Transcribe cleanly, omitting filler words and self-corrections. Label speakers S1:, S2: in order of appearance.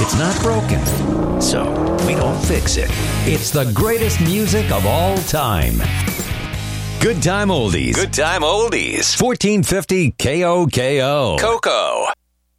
S1: It's not broken, so we don't fix it. It's the greatest music of all time. Good Time Oldies. Good Time Oldies. 1450 KOKO. Coco.